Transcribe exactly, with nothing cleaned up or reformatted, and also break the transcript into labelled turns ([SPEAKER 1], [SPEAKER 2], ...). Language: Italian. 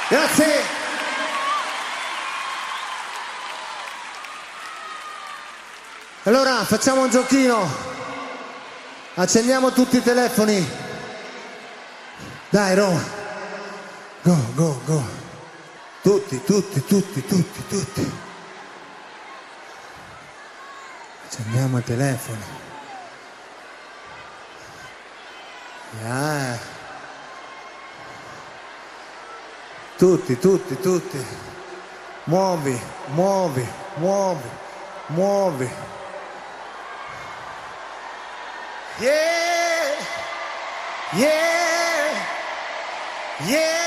[SPEAKER 1] Grazie. Allora facciamo un giochino. Accendiamo tutti i telefoni. Dai Roma. Go, go, go. Tutti, tutti, tutti, tutti, tutti. Accendiamo i telefoni. Yeah. Tutti, tutti, tutti. Muovi, muovi, muovi, muovi. Yeah, yeah, yeah.